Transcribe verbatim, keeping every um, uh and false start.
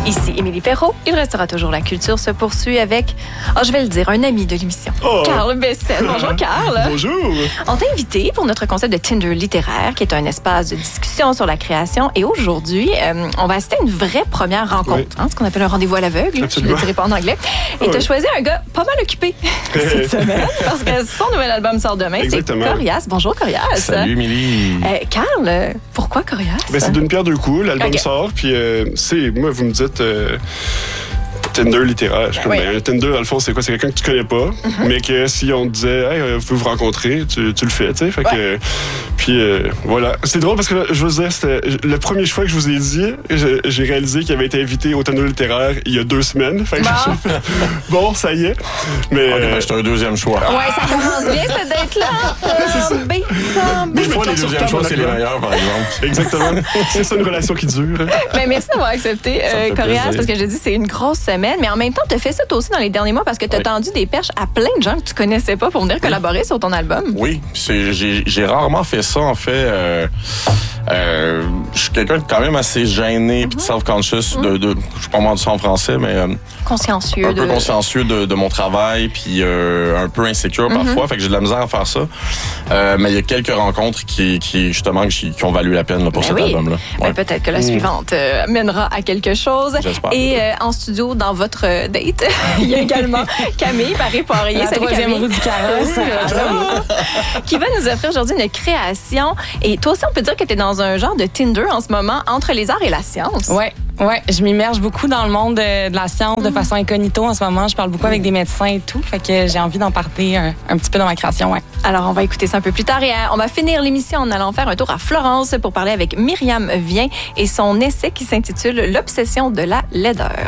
Ici Émilie Perrault. Il restera toujours la culture se poursuit avec, oh, je vais le dire, un ami de l'émission, oh. Carl Bessette. Bonjour Carl. Bonjour. On t'a invité pour notre concept de Tinder littéraire, qui est un espace de discussion sur la création. Et aujourd'hui, euh, on va assister à une vraie première rencontre, oui. hein, ce qu'on appelle un rendez-vous à l'aveugle. Absolument. Je ne le dirai pas en anglais. Et oui. tu as choisi un gars pas mal occupé cette semaine, parce que son nouvel album sort demain. Exactement. C'est Corias. Bonjour Corias. Salut Émilie. Euh, Carl, pourquoi Corias? Ben, c'est d'une pierre deux coups. L'album okay. sort, puis euh, c'est moi, vous me dites euh, Tinder littéraire. Je suis comme, oui. ben, un Tinder, dans le fond, c'est quoi? C'est quelqu'un que tu connais pas, mm-hmm. mais que si on te disait, hey, vous pouvez vous rencontrer, tu, tu le fais, tu sais. Fait que, ouais. puis euh, voilà. C'est drôle parce que là, je vous dire, c'était le premier choix que je vous ai dit, j'ai, j'ai réalisé qu'il avait été invité au Tinder littéraire il y a deux semaines. Fait que bon. j'ai fait, bon, ça y est. Mais. Ok, ben, c'est un deuxième choix. Ouais, ça commence bien, cette date-là. C'est B, Des fois, les deuxièmes choix, c'est les meilleurs, par exemple. Exactement. C'est ça, une relation qui dure. Ben, merci d'avoir accepté, euh, Corias, parce que je dis, c'est une grosse semaine. Mais en même temps, tu as fait ça toi aussi dans les derniers mois parce que tu as oui. tendu des perches à plein de gens que tu connaissais pas pour venir oui. collaborer sur ton album. Oui, c'est, j'ai, j'ai rarement fait ça, en fait. Euh, euh, je suis quelqu'un de quand même assez gêné et mm-hmm. self-conscious. Mm-hmm. De, de, je sais pas moi du ça en français, mais... Euh, consciencieux. Un de... peu consciencieux de, de mon travail, puis euh, un peu insécure mm-hmm. parfois. Fait que j'ai de la misère à faire ça. Euh, mais il y a quelques rencontres qui, qui justement, qui, qui ont valu la peine là, pour ben cet oui. album-là. Ouais. Ben, peut-être que la mmh. suivante euh, mènera à quelque chose. J'espère. Et euh, en studio, dans votre date, il y a également Camille Paré-Poirier. La troisième roue du carrosse. Qui va nous offrir aujourd'hui une création. Et toi aussi, on peut dire que tu es dans un genre de Tinder en ce moment entre les arts et la science. Ouais. Ouais, je m'immerge beaucoup dans le monde de, de la science de façon incognito en ce moment. Je parle beaucoup avec des médecins et tout, fait que j'ai envie d'en parler un, un petit peu dans ma création, ouais. Alors, on va écouter ça un peu plus tard et on va finir l'émission en allant faire un tour à Florence pour parler avec Myriam Vien et son essai qui s'intitule « L'obsession de la laideur ».